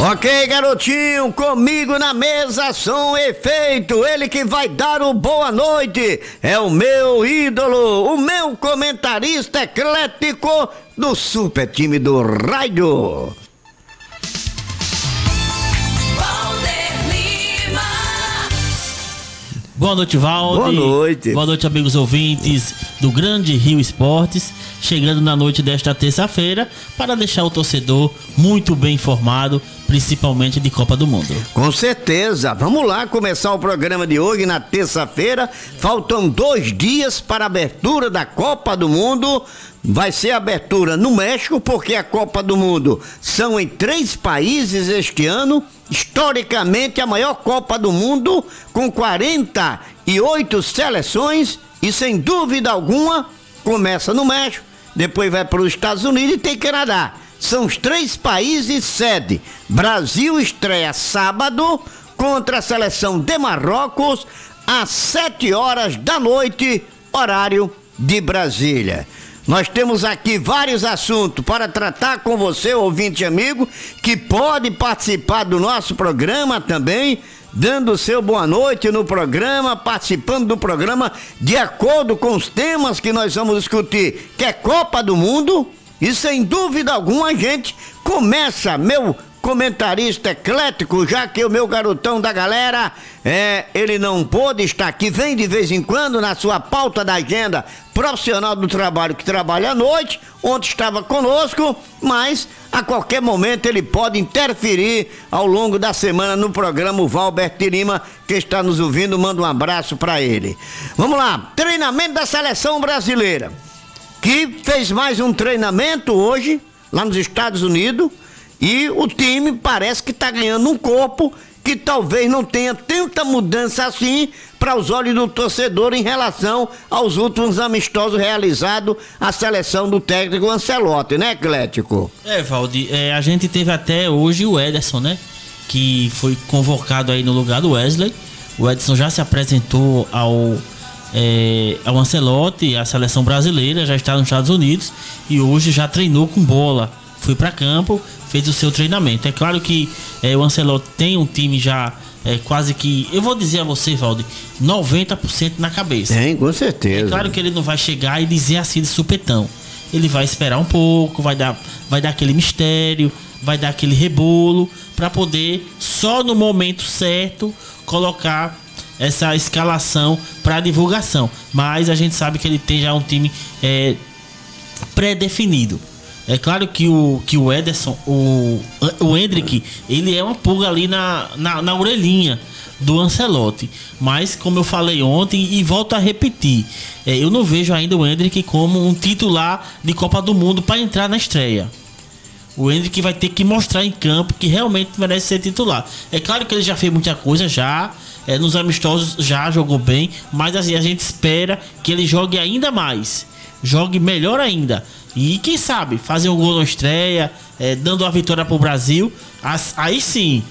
Ok, garotinho, comigo na mesa, som e efeito, ele que vai dar o boa noite, é o meu ídolo, o meu comentarista eclético do super time do rádio. Boa noite, Valde. Boa noite. Boa noite, amigos ouvintes do Grande Rio Esportes. Chegando na noite desta terça-feira para deixar o torcedor muito bem informado, principalmente de Copa do Mundo. Com certeza. Vamos lá começar o programa de hoje na terça-feira. Faltam 2 dias para a abertura da Copa do Mundo. Vai ser a abertura no México, porque a Copa do Mundo são em 3 países este ano. Historicamente, a maior Copa do Mundo, com 48 seleções, e sem dúvida alguma, começa no México, depois vai para os Estados Unidos e tem Canadá. São os 3 países sede. Brasil estreia sábado contra a seleção de Marrocos, às 7 horas da noite, horário de Brasília. Nós temos aqui vários assuntos para tratar com você, ouvinte amigo, que pode participar do nosso programa também, dando seu boa noite no programa, participando do programa de acordo com os temas que nós vamos discutir, que é Copa do Mundo, e sem dúvida alguma a gente começa, meu comentarista eclético, já que o meu garotão da galera, ele não pôde estar aqui, vem de vez em quando na sua pauta da agenda profissional do trabalho, que trabalha à noite, ontem estava conosco, mas a qualquer momento ele pode interferir ao longo da semana no programa. O Valberto Lima, que está nos ouvindo, manda um abraço para ele. Vamos lá, treinamento da seleção brasileira, que fez mais um treinamento hoje, lá nos Estados Unidos, e o time parece que está ganhando um corpo que talvez não tenha tanta mudança assim para os olhos do torcedor em relação aos últimos amistosos realizados à seleção do técnico Ancelotti, né, Eclético? Valde, a gente teve até hoje o Ederson, né, que foi convocado aí no lugar do Wesley. O Ederson já se apresentou ao Ancelotti, a seleção brasileira, já está nos Estados Unidos e hoje já treinou com bola. Foi para campo, fez o seu treinamento. É claro que o Ancelotti tem um time já quase que, eu vou dizer a você, Valde, 90% na cabeça. Tem, com certeza. É claro que ele não vai chegar e dizer assim de supetão. Ele vai esperar um pouco, vai dar aquele mistério, vai dar aquele rebolo, para poder, só no momento certo, colocar essa escalação para divulgação. Mas a gente sabe que ele tem já um time pré-definido. É claro que o Ederson, o Endrick, ele é uma pulga ali na orelhinha do Ancelotti. Mas, como eu falei ontem e volto a repetir, eu não vejo ainda o Endrick como um titular de Copa do Mundo para entrar na estreia. O Endrick vai ter que mostrar em campo que realmente merece ser titular. É claro que ele já fez muita coisa, nos amistosos já jogou bem, mas assim, a gente espera que ele jogue ainda mais, jogue melhor ainda. E quem sabe, fazer um gol na estreia, dando a vitória pro Brasil. Aí sim,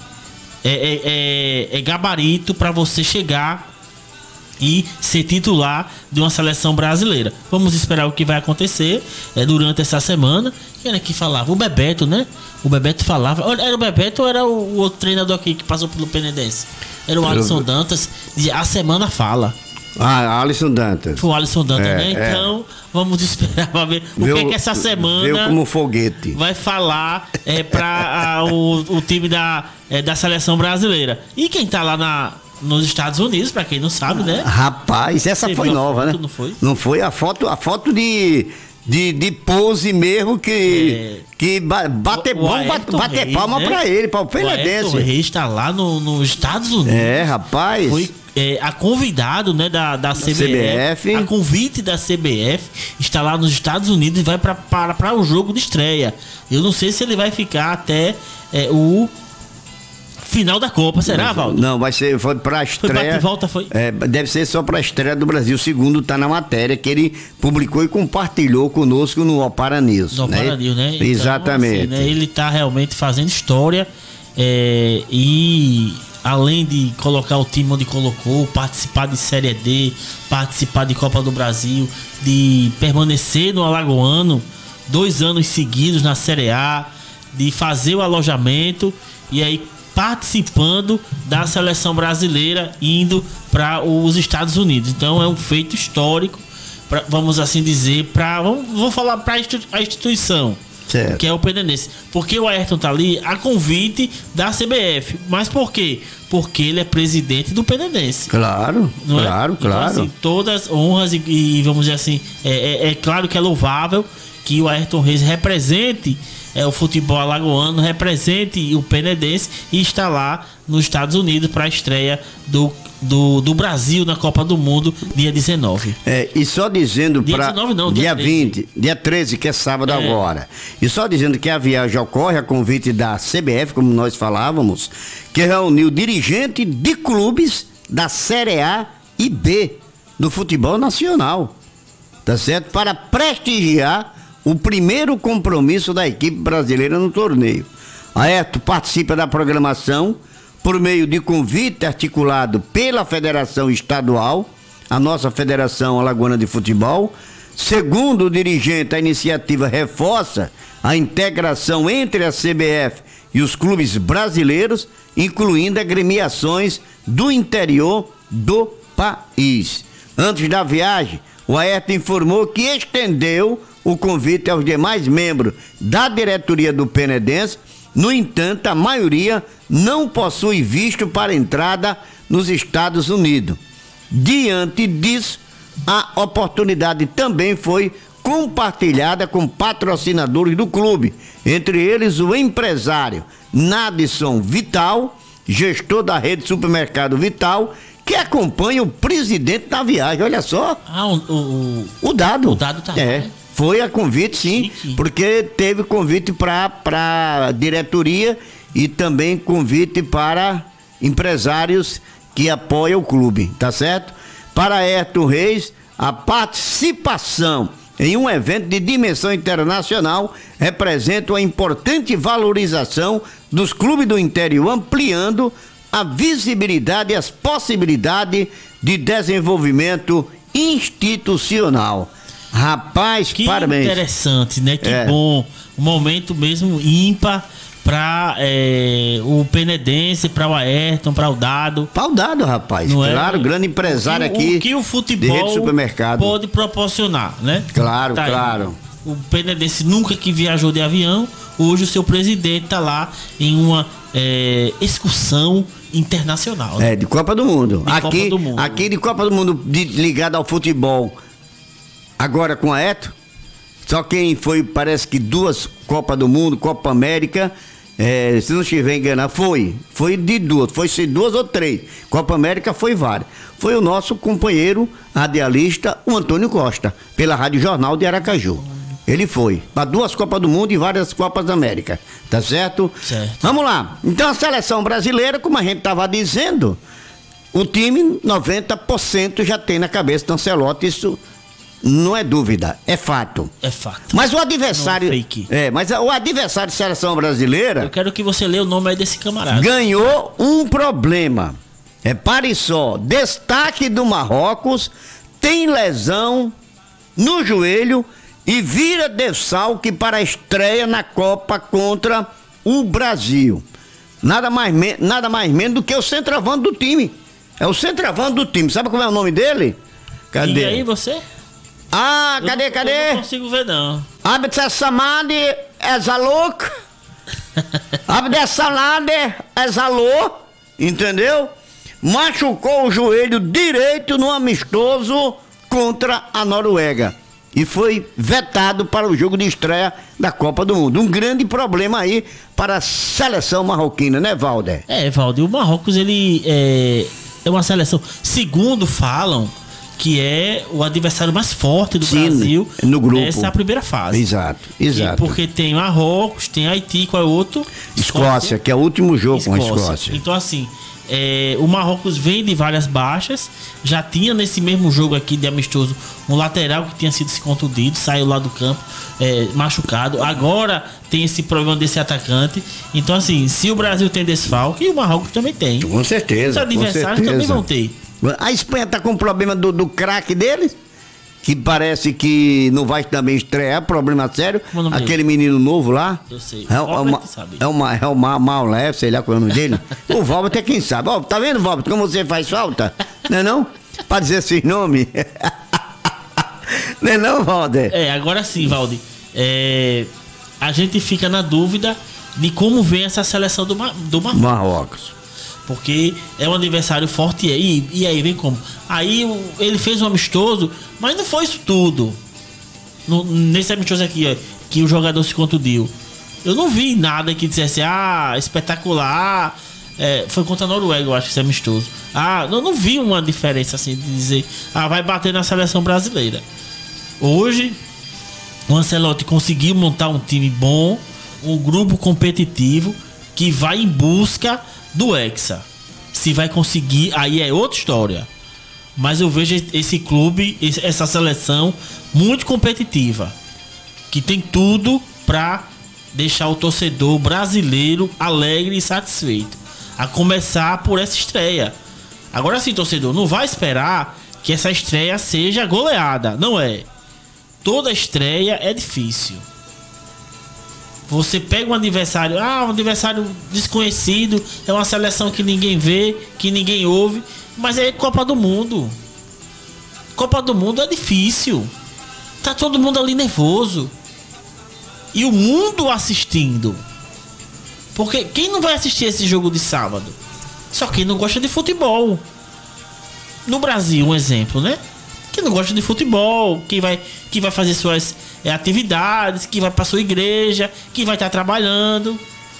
é gabarito para você chegar e ser titular de uma seleção brasileira. Vamos esperar o que vai acontecer durante essa semana. Quem era que falava? O Bebeto, né? O Bebeto falava. Era o Bebeto ou era o outro treinador aqui que passou pelo Penedense? Era o Alisson Dantas. A semana fala. Alisson Dantas. Foi o Alisson Dantas, né? Então, vamos esperar para ver o que é que essa semana veio como foguete. Vai falar para o time da seleção brasileira. E quem tá lá nos Estados Unidos, para quem não sabe, né? Rapaz, essa você foi nova, foto, né? Não foi? Não foi a foto de pose mesmo que bater palma, né? Pra ele, para o Penedense. O Reis tá lá nos Estados Unidos. Rapaz. Foi a convidado, né, da CBF, a convite da CBF, está lá nos Estados Unidos e vai para o jogo de estreia. Eu não sei se ele vai ficar até o final da Copa, será, Valdo? Não, foi pra estreia. Foi bate e volta, foi? Deve ser só pra estreia do Brasil. Segundo tá na matéria que ele publicou e compartilhou conosco no Opara News. No Opara News, né? Então, exatamente. Assim, né, ele tá realmente fazendo história e além de colocar o time onde colocou, participar de Série D, participar de Copa do Brasil, de permanecer no Alagoano 2 anos seguidos na Série A, de fazer o alojamento e aí participando da seleção brasileira indo para os Estados Unidos. Então é um feito histórico, vamos assim dizer, vou falar para a instituição, certo, que é o Penedense. Porque o Ayrton tá ali a convite da CBF. Mas por quê? Porque ele é presidente do Penedense. Claro, não claro, é? Então, claro. Assim, todas honras e vamos dizer assim, é claro que é louvável que o Ayrton Reis represente o futebol alagoano, represente o Penedense e está lá nos Estados Unidos para a estreia do Brasil na Copa do Mundo, dia 19. E só dizendo para dia 13. 20, dia 13, que é sábado agora. E só dizendo que a viagem ocorre a convite da CBF, como nós falávamos, que reuniu dirigente de clubes da Série A e B do futebol nacional. Tá certo? Para prestigiar o primeiro compromisso da equipe brasileira no torneio. Ayrton participa da programação por meio de convite articulado pela Federação Estadual, a nossa Federação Alagoana de Futebol. Segundo o dirigente, a iniciativa reforça a integração entre a CBF e os clubes brasileiros, incluindo agremiações do interior do país. Antes da viagem, o Ayrton informou que estendeu o convite aos demais membros da diretoria do Penedense. No entanto, a maioria não possui visto para entrada nos Estados Unidos. Diante disso, a oportunidade também foi compartilhada com patrocinadores do clube, entre eles o empresário Nadson Vital, gestor da rede Supermercado Vital, que acompanha o presidente da viagem. Olha só. O Dado. O Dado tá lá. Foi a convite, sim, porque teve convite para a diretoria e também convite para empresários que apoiam o clube, tá certo? Para Ayrton Reis, a participação em um evento de dimensão internacional representa uma importante valorização dos clubes do interior, ampliando a visibilidade e as possibilidades de desenvolvimento institucional. Rapaz, que parabéns. Interessante, né? Que bom. Um momento mesmo ímpar para o Penedense, para o Ayrton, para o Dado. Para o Dado, rapaz. Não claro, grande empresário aqui. O que o futebol de rede supermercado pode proporcionar, né? Claro, tá claro. Aí. O Penedense nunca que viajou de avião. Hoje o seu presidente está lá em uma excursão internacional. Né? De Copa do Mundo. Copa do Mundo. Aqui de Copa do Mundo ligado ao futebol. Agora com a Ayrton, só quem foi, parece que 2 Copa do Mundo, Copa América, se não estiver enganado, foi de 2, foi ser 2 ou 3. Copa América foi várias. Foi o nosso companheiro radialista, o Antônio Costa, pela Rádio Jornal de Aracaju. Ele foi para 2 Copas do Mundo e várias Copas da América, tá certo? Certo. Vamos lá. Então a seleção brasileira, como a gente estava dizendo, o time 90% já tem na cabeça do Ancelotti, isso não é dúvida, é fato. É fato. Mas o adversário. Não, fake. Mas o adversário de seleção brasileira. Eu quero que você leia o nome aí desse camarada. Ganhou um problema. Repare só: destaque do Marrocos tem lesão no joelho e vira desfalque para a estreia na Copa contra o Brasil. Nada mais menos do que o centroavante do time. É o centroavante do time. Sabe como é o nome dele? Cadê? E aí você? Cadê? Eu não consigo ver, não. Abdessamade Ezalok. Abdessamade Ezalok. Entendeu? Machucou o joelho direito no amistoso contra a Noruega. E foi vetado para o jogo de estreia da Copa do Mundo. Um grande problema aí para a seleção marroquina, né, Valder? Valder, o Marrocos, ele é uma seleção, segundo falam, que é o adversário mais forte do Brasil no grupo. Nessa primeira fase. Exato. Porque tem Marrocos, tem Haiti, qual é o outro? Escócia, que é o último jogo com a Escócia. Então, assim, o Marrocos vem de várias baixas. Já tinha nesse mesmo jogo aqui de amistoso um lateral que tinha sido se contundido, saiu lá do campo machucado. Agora tem esse problema desse atacante. Então, assim, se o Brasil tem desfalque, o Marrocos também tem. Com certeza. Os adversários também vão ter. A Espanha tá com o problema do craque deles. que parece que não vai também estrear, problema sério. Como é o nome Aquele menino novo lá. Eu sei. É o Maulé, sei lá qual é o nome dele. O Valber até quem sabe. Ó, tá vendo, Valber, como você faz falta? Não é não? Pra dizer esse nome. Não é não, Valder? Agora sim, Valdir. A gente fica na dúvida de como vem essa seleção do Marrocos. Porque é um adversário forte e aí vem como? Aí ele fez um amistoso, mas não foi isso tudo. Nesse amistoso aqui, ó, que o jogador se contundiu. Eu não vi nada que dissesse, espetacular. Foi contra a Noruega, eu acho que esse amistoso. Eu não vi uma diferença assim de dizer, vai bater na seleção brasileira. Hoje, o Ancelotti conseguiu montar um time bom, um grupo competitivo que vai em busca do Hexa. Se vai conseguir, aí é outra história. Mas eu vejo esse clube, essa seleção muito competitiva, que tem tudo para deixar o torcedor brasileiro alegre e satisfeito. A começar por essa estreia. Agora sim, torcedor, não vai esperar que essa estreia seja goleada. Não é. Toda estreia é difícil. Você pega um adversário, um adversário desconhecido, é uma seleção que ninguém vê, que ninguém ouve, mas é Copa do Mundo. Copa do Mundo é difícil. Tá todo mundo ali nervoso. E o mundo assistindo. Porque quem não vai assistir esse jogo de sábado? Só quem não gosta de futebol. No Brasil, um exemplo, né? Quem não gosta de futebol, que vai fazer suas atividades, que vai para sua igreja, que vai estar trabalhando.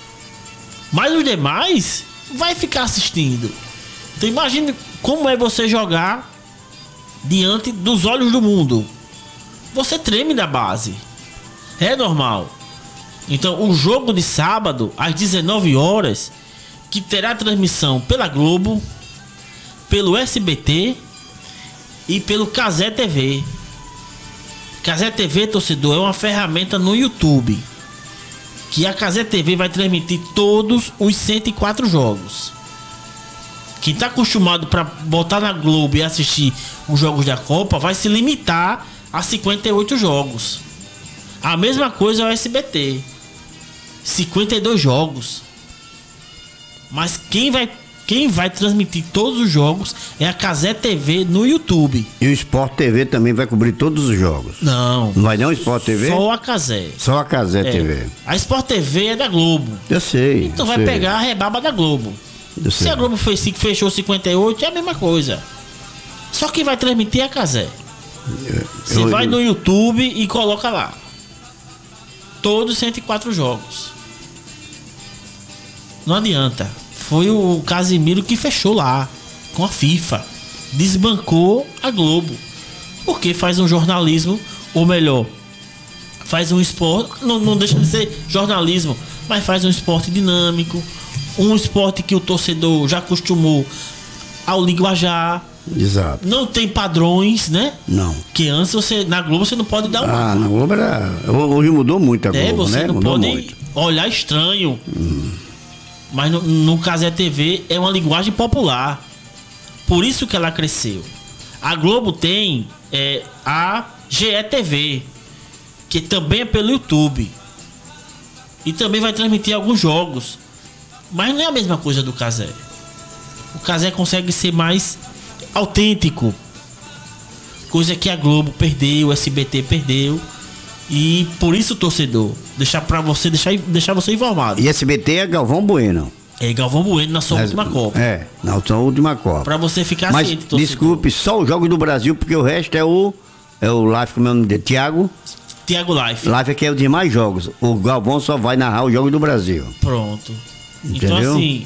Mas os demais vai ficar assistindo. Então imagine como é você jogar diante dos olhos do mundo. Você treme da base. É normal. Então o jogo de sábado às 19 horas, que terá transmissão pela Globo, pelo SBT e pelo Cazé TV. Cazé TV, torcedor, é uma ferramenta no YouTube, que a Cazé TV vai transmitir todos os 104 jogos. Quem está acostumado para botar na Globo e assistir os jogos da Copa vai se limitar a 58 jogos. A mesma coisa é o SBT, 52 jogos. Mas quem vai transmitir todos os jogos é a Cazé TV no YouTube. E o Sport TV também vai cobrir todos os jogos? Não. Não vai não o Sport TV? Só a Cazé. Só a Cazé TV. A Sport TV é da Globo. Eu sei. Então vai pegar a rebaba da Globo. Se a Globo fechou 58, é a mesma coisa. Só que vai transmitir a Cazé. Você vai no YouTube e coloca lá. Todos 104 jogos. Não adianta. Foi o Casimiro que fechou lá com a FIFA. Desbancou a Globo. Porque faz um jornalismo, ou melhor, faz um esporte, não deixa de ser jornalismo, mas faz um esporte dinâmico, um esporte que o torcedor já acostumou ao linguajar. Exato. Não tem padrões, né? Não. Que antes na Globo você não pode dar uma. Na Globo hoje mudou muito a Globo, você né? não Mudou pode muito. olhar estranho. Mas no Cazé TV é uma linguagem popular. Por isso que ela cresceu. A Globo tem a GETV, que também é pelo YouTube. E também vai transmitir alguns jogos. Mas não é a mesma coisa do Cazé. O Cazé consegue ser mais autêntico. Coisa que a Globo perdeu, o SBT perdeu. E por isso, torcedor, deixar você informado. E SBT é Galvão Bueno. É Galvão Bueno na sua última Copa. Na sua última Copa. Pra você ficar Mas, ciente, torcedor. Desculpe, só os jogos do Brasil, porque o resto é o Life, como é o nome dele? Thiago Life. Life é que é o de mais jogos. O Galvão só vai narrar os jogos do Brasil. Pronto. Entendeu? Então assim,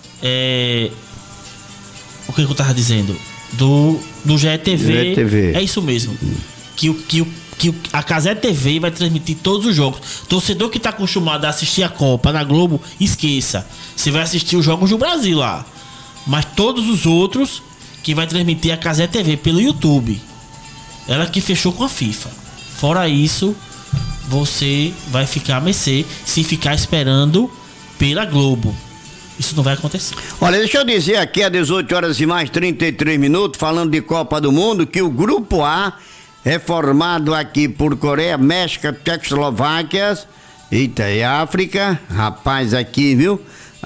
o que eu tava dizendo? Do GETV. É isso mesmo. Que a Cazé TV vai transmitir todos os jogos. Torcedor que tá acostumado a assistir a Copa na Globo, esqueça. Você vai assistir os jogos do Brasil lá. Mas todos os outros que vai transmitir a Cazé TV pelo YouTube. Ela que fechou com a FIFA. Fora isso, você vai ficar a mercê se ficar esperando pela Globo. Isso não vai acontecer. Olha, deixa eu dizer aqui, às 18 horas e mais 33 minutos, falando de Copa do Mundo, que o Grupo A é formado aqui por Coreia, México, Tchecoslováquia, eita, e África, rapaz, aqui, viu?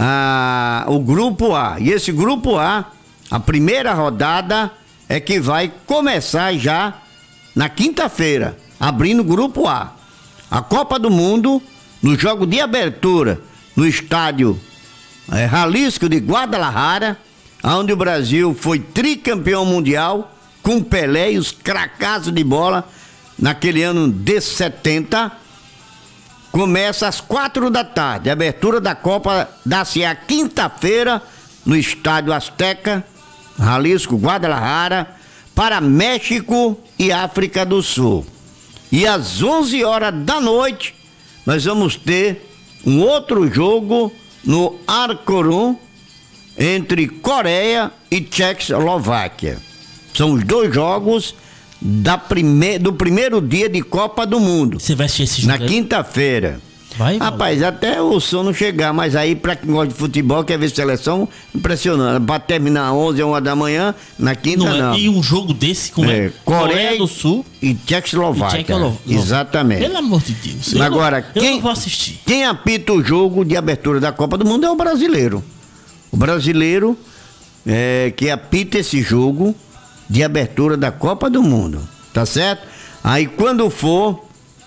O grupo A. E esse grupo A, a primeira rodada é que vai começar já na quinta-feira, abrindo o grupo A. A Copa do Mundo, no jogo de abertura, no estádio Jalisco de Guadalajara, onde o Brasil foi tricampeão mundial, com Pelé e os cracaços de bola, naquele ano de 70, começa às 4 da tarde. A abertura da Copa dá-se a quinta-feira, no estádio Azteca, Jalisco, Guadalajara, para México e África do Sul. E às 11 horas da noite, nós vamos ter um outro jogo no Arcorum, entre Coreia e Tchecoslováquia. São os dois jogos do primeiro dia de Copa do Mundo. Você vai assistir esse jogo na quinta-feira. Rapaz, até o sono chegar, mas aí pra quem gosta de futebol, quer ver seleção, impressionante. Pra terminar 11 horas da manhã, na quinta não. E um jogo desse como Coreia do Sul e Tchecoslováquia. Exatamente. Pelo amor de Deus. Agora, eu não vou assistir. Quem apita o jogo de abertura da Copa do Mundo é o brasileiro. O brasileiro que apita esse jogo de abertura da Copa do Mundo, tá certo? Aí quando for,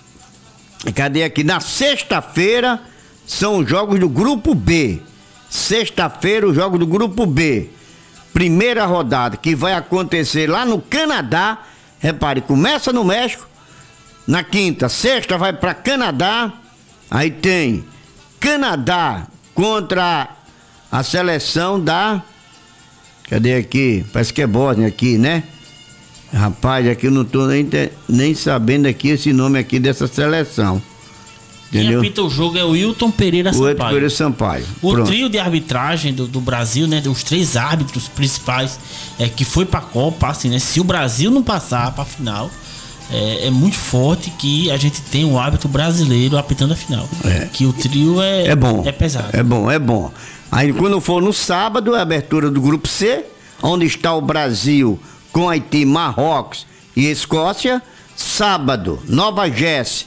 cadê aqui? Na sexta-feira são os jogos do grupo B. Sexta-feira, os jogos do grupo B. Primeira rodada que vai acontecer lá no Canadá. Repare, começa no México. Na quinta, sexta vai para Canadá. Aí tem Canadá contra a seleção da... Cadê aqui? Parece que é Bósnia aqui, né? Rapaz, aqui eu não tô nem sabendo aqui esse nome aqui dessa seleção. Entendeu? Quem apita o jogo é o Wilton Pereira Sampaio. O trio de arbitragem do Brasil, né? Os 3 árbitros principais que foi pra Copa, assim, né? Se o Brasil não passar pra final, é muito forte que a gente tem um árbitro brasileiro apitando a final. Que o trio é bom. É pesado. É bom. Aí quando for no sábado, é a abertura do grupo C, onde está o Brasil com Haiti, Marrocos e Escócia. Sábado, Nova Jersey,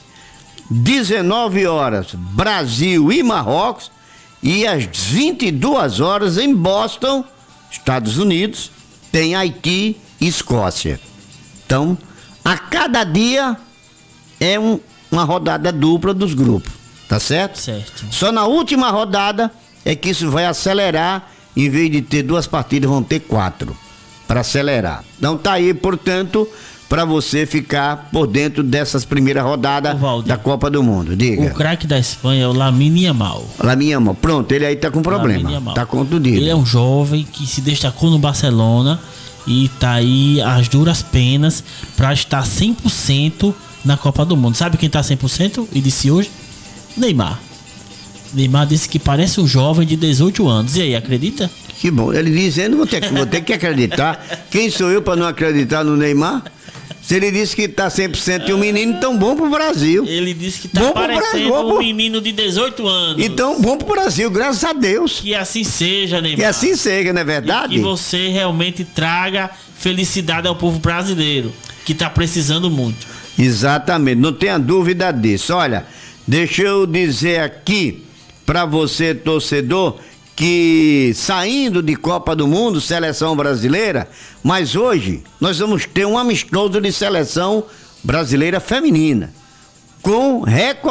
19 horas, Brasil e Marrocos. E às 22 horas em Boston, Estados Unidos, tem Haiti e Escócia. Então, a cada dia é uma rodada dupla dos grupos, tá certo? Certo. Só na última rodada é que isso vai acelerar, em vez de ter 2 partidas, vão ter 4 para acelerar. Então tá aí, portanto, para você ficar por dentro dessas primeiras rodadas da Copa do Mundo. Diga. O craque da Espanha é o Lamine Yamal. Pronto, ele aí tá com problema. Tá contundido. Ele é um jovem que se destacou no Barcelona e tá aí às duras penas para estar 100% na Copa do Mundo. Sabe quem tá 100% e disse hoje? Neymar. Neymar disse que parece um jovem de 18 anos. E aí, acredita? Que bom. Ele dizendo, vou ter que acreditar. Quem sou eu para não acreditar no Neymar? Se ele disse que tá 100% e um menino tão bom pro Brasil. Ele disse que tá bom parecendo um menino de 18 anos. Então, bom pro Brasil, graças a Deus. Que assim seja, Neymar. Que assim seja, não é verdade? E que você realmente traga felicidade ao povo brasileiro, que tá precisando muito. Exatamente, não tenha dúvida disso. Olha, deixa eu dizer aqui para você, torcedor, que saindo de Copa do Mundo, seleção brasileira, mas hoje nós vamos ter um amistoso de seleção brasileira feminina, com recorde